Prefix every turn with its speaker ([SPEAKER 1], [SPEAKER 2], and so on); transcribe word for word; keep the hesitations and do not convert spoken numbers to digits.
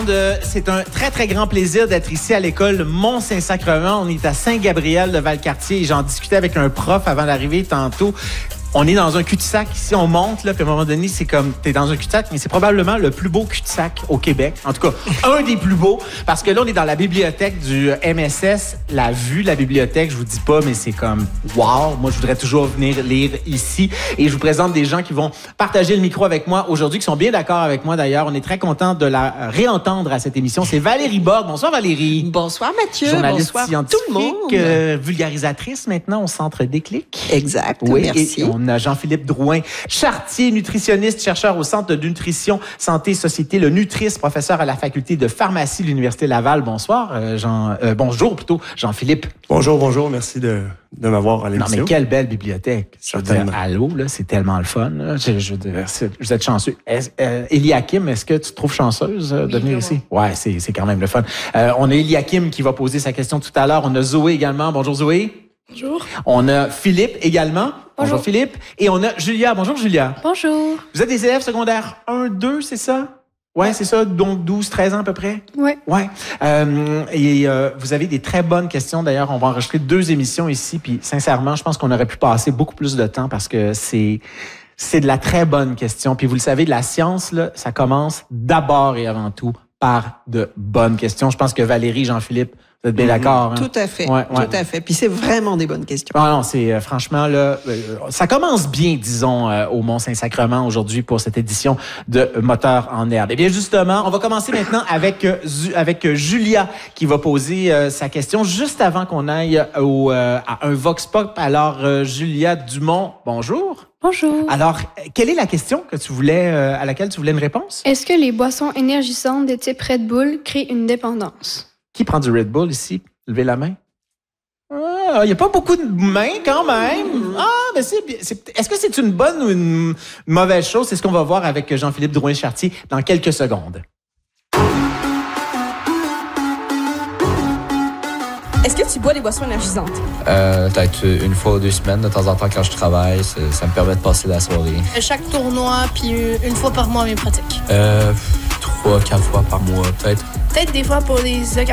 [SPEAKER 1] C'est un très, très grand plaisir d'être ici à l'école Mont-Saint-Sacrement. On est à Saint-Gabriel de Valcartier et j'en discutais avec un prof avant d'arriver tantôt. On est dans un cul-de-sac ici, on monte, là, puis à un moment donné, c'est comme, t'es dans un cul-de-sac, mais c'est probablement le plus beau cul-de-sac au Québec. En tout cas, un des plus beaux, parce que là, on est dans la bibliothèque du M S S. La vue de la bibliothèque, je vous dis pas, mais c'est comme, wow! Moi, je voudrais toujours venir lire ici. Et je vous présente des gens qui vont partager le micro avec moi aujourd'hui, qui sont bien d'accord avec moi d'ailleurs. On est très content de la réentendre à cette émission. C'est Valérie Borde. Bonsoir, Valérie.
[SPEAKER 2] Bonsoir, Mathieu.
[SPEAKER 1] Journaliste
[SPEAKER 2] Bonsoir,
[SPEAKER 1] scientifique,
[SPEAKER 2] tout le monde.
[SPEAKER 1] Euh, vulgarisatrice maintenant au Centre Déclic.
[SPEAKER 2] Exact,
[SPEAKER 1] Oui,
[SPEAKER 2] merci.
[SPEAKER 1] Et on a Jean-Philippe Drouin-Chartier, nutritionniste, chercheur au Centre de nutrition, santé, société, le Nutris, professeur à la faculté de pharmacie de l'Université Laval. Bonsoir, euh, Jean, euh, bonjour plutôt, Jean-Philippe.
[SPEAKER 3] Bonjour, bonjour, merci de, de m'avoir à l'émission.
[SPEAKER 1] Non, mais quelle belle bibliothèque. Je veux dire, allô, là, c'est tellement le fun. Là. Je, je, je, vous êtes chanceux. Est, euh, Eliakim, est-ce que tu te trouves chanceuse euh, de venir ici? Ouais, c'est, c'est quand même le fun. Euh, on a Eliakim qui va poser sa question tout à l'heure. On a Zoé également. Bonjour, Zoé.
[SPEAKER 4] Bonjour.
[SPEAKER 1] On a Philippe également. Bonjour. Bonjour Philippe. Et on a Julia. Bonjour Julia.
[SPEAKER 4] Bonjour.
[SPEAKER 1] Vous êtes des élèves secondaires un, deux, c'est ça? Ouais, c'est ça, donc douze, treize ans à peu près?
[SPEAKER 4] Ouais.
[SPEAKER 1] Ouais. Euh, et euh, vous avez des très bonnes questions. D'ailleurs, on va enregistrer deux émissions ici. Puis sincèrement, je pense qu'on aurait pu passer beaucoup plus de temps parce que c'est... C'est de la très bonne question. Puis vous le savez, la science, là, ça commence d'abord et avant tout par de bonnes questions. Je pense que Valérie, Jean-Philippe, vous êtes bien d'accord? Hein?
[SPEAKER 2] Tout à fait,
[SPEAKER 1] ouais, ouais.
[SPEAKER 2] tout à fait. Puis c'est vraiment des bonnes questions.
[SPEAKER 1] Ah non, c'est euh, franchement, là, euh, ça commence bien, disons, euh, au Mont-Saint-Sacrement aujourd'hui pour cette édition de Moteur en herbe. Eh bien, justement, on va commencer maintenant avec, euh, avec euh, Julia qui va poser euh, sa question juste avant qu'on aille au, euh, à un Vox Pop. Alors, euh, Julia Dumont, bonjour.
[SPEAKER 4] Bonjour.
[SPEAKER 1] Alors, quelle est la question que tu voulais, euh, à laquelle tu voulais une réponse?
[SPEAKER 4] Est-ce que les boissons énergisantes de type Red Bull créent une dépendance?
[SPEAKER 1] Qui prend du Red Bull ici? Levez la main. Ah, il n'y a pas beaucoup de mains quand même. Ah, mais c'est, c'est est-ce que c'est une bonne ou une mauvaise chose? C'est ce qu'on va voir avec Jean-Philippe Drouin-Chartier dans quelques secondes.
[SPEAKER 5] Est-ce que tu bois des boissons énergisantes?
[SPEAKER 6] Euh, peut-être une fois ou deux semaines, de temps en temps, quand je travaille. Ça, ça me permet de passer la soirée.
[SPEAKER 7] Chaque tournoi, puis une fois par mois, mes pratiques.
[SPEAKER 6] Euh, trois, quatre fois par mois, peut-être.
[SPEAKER 7] Peut-être des fois pour les